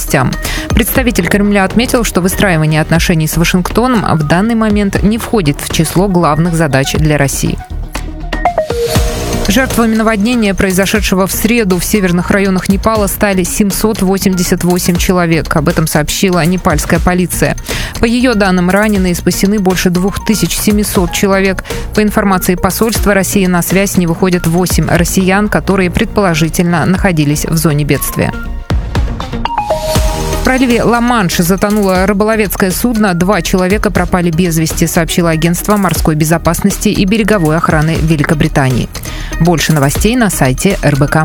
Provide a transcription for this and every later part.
властям. Представитель Кремля отметил, что выстраивание отношений с Вашингтоном в данный момент не входит в число главных задач для России. Жертвами наводнения, произошедшего в среду в северных районах Непала, стали 788 человек. Об этом сообщила непальская полиция. По ее данным, ранены и спасены больше 2700 человек. По информации посольства, России на связь не выходят 8 россиян, которые предположительно находились в зоне бедствия. В проливе Ла-Манш затонуло рыболовецкое судно. 2 человека пропали без вести, сообщило агентство морской безопасности и береговой охраны Великобритании. Больше новостей на сайте РБК.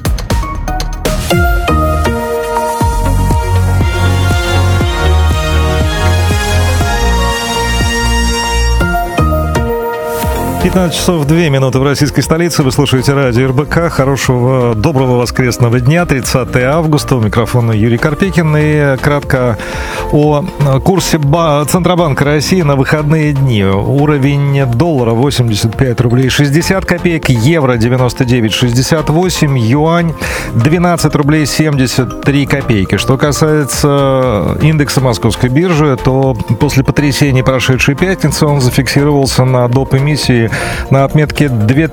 15 часов 2 минуты в российской столице. Вы слушаете радио РБК. Хорошего, доброго воскресного дня. 30 августа. У микрофона Юрий Карпекин. И кратко о курсе Центробанка России на выходные дни. Уровень доллара 85 рублей 60 копеек, евро 99,68, юань 12 рублей 73 копейки. Что касается индекса московской биржи, то после потрясений прошедшей пятницы он зафиксировался на доп. Эмиссии на отметке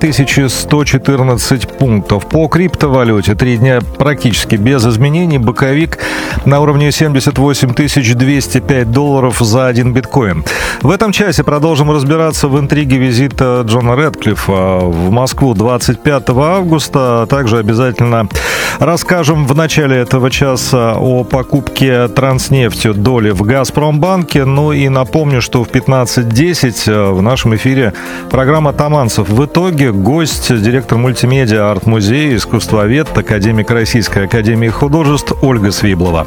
2114 пунктов. По криптовалюте 3 дня практически без изменений. Боковик на уровне $78 205 за 1 биткоин. В этом часе продолжим разбираться в интриге визита Джона Рэдклиффа в Москву 25 августа. Также обязательно расскажем в начале этого часа о покупке Транснефтью доли в Газпромбанке. Ну и напомню, что в 15:10 в нашем эфире программа «Таманцев в итоге». Гость, директор мультимедиа арт-музея, искусствовед, академик Российской академии художеств Ольга Свиблова.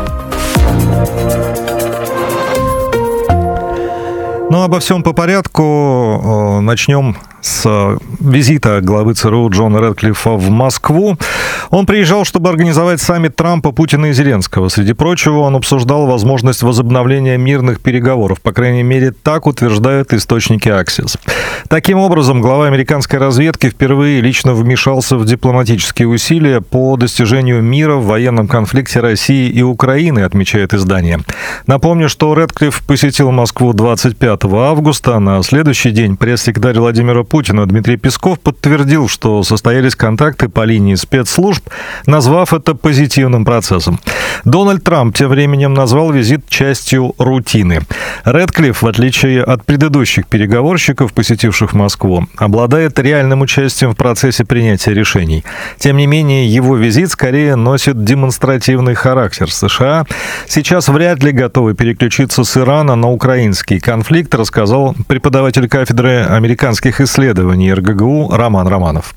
Ну, обо всем по порядку. Начнем с визита главы ЦРУ Джона Рэдклиффа в Москву. Он приезжал, чтобы организовать саммит Трампа, Путина и Зеленского. Среди прочего, он обсуждал возможность возобновления мирных переговоров. По крайней мере, так утверждают источники Axios. Таким образом, глава американской разведки впервые лично вмешался в дипломатические усилия по достижению мира в военном конфликте России и Украины, отмечает издание. Напомню, что Рэдклифф посетил Москву 25 августа. На следующий день пресс-секретарь Владимира Путина Дмитрий Песков подтвердил, что состоялись контакты по линии спецслужб, назвав это позитивным процессом. Дональд Трамп тем временем назвал визит частью рутины. Рэдклифф, в отличие от предыдущих переговорщиков, посетивших Москву, обладает реальным участием в процессе принятия решений. Тем не менее, его визит скорее носит демонстративный характер. США сейчас вряд ли готовы переключиться с Ирана на украинский конфликт, рассказал преподаватель кафедры американских исследований РГГУ Роман Романов.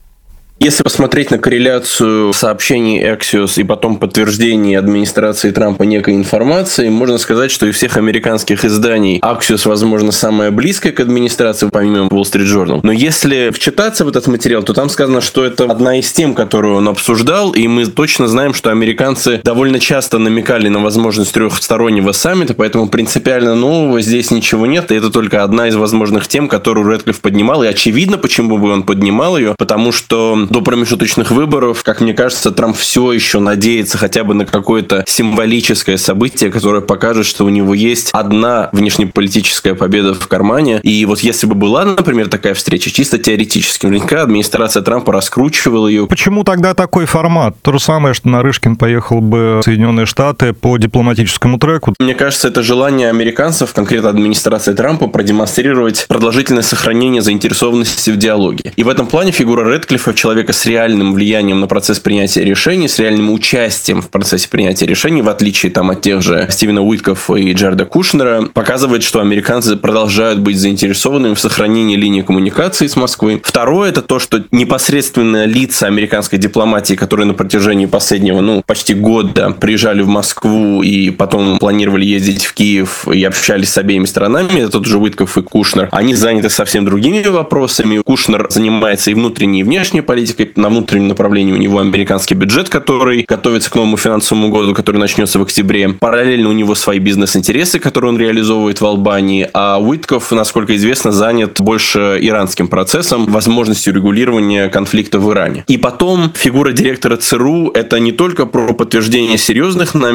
Если посмотреть на корреляцию сообщений Axios и потом подтверждений администрации Трампа некой информации, можно сказать, что из всех американских изданий Axios, возможно, самое близкое к администрации, помимо Wall Street Journal. Но если вчитаться в этот материал, то там сказано, что это одна из тем, которую он обсуждал, и мы точно знаем, что американцы довольно часто намекали на возможность трехстороннего саммита, поэтому принципиально нового здесь ничего нет, и это только одна из возможных тем, которую Рэдклифф поднимал, и очевидно, почему бы он поднимал ее, потому что до промежуточных выборов, как мне кажется, Трамп все еще надеется хотя бы на какое-то символическое событие, которое покажет, что у него есть одна внешнеполитическая победа в кармане. И вот если бы была, например, такая встреча, чисто теоретически, наверняка администрация Трампа раскручивала ее. Почему тогда такой формат? То же самое, что Нарышкин поехал бы в Соединенные Штаты по дипломатическому треку. Мне кажется, это желание американцев, конкретно администрации Трампа, продемонстрировать продолжительное сохранение заинтересованности в диалоге. И в этом плане фигура Рэдклиффа, человека с реальным влиянием на процесс принятия решений, с реальным участием в процессе принятия решений, в отличие от тех же Стивена Уиткоффа и Джареда Кушнера, показывает, что американцы продолжают быть заинтересованными в сохранении линии коммуникации с Москвой. Второе, это то, что непосредственно лица американской дипломатии, которые на протяжении последнего, почти года приезжали в Москву и потом планировали ездить в Киев и общались с обеими сторонами, это тот же Уиткофф и Кушнер, они заняты совсем другими вопросами. Кушнер занимается и внутренней, и внешней политикой. На внутреннем направлении у него американский бюджет, который готовится к новому финансовому году, который начнется в октябре. Параллельно у него свои бизнес-интересы, которые он реализовывает в Албании. А Уиткофф, насколько известно, занят больше иранским процессом, возможностью регулирования конфликта в Иране. И потом фигура директора ЦРУ – это не только про подтверждение серьезных намерений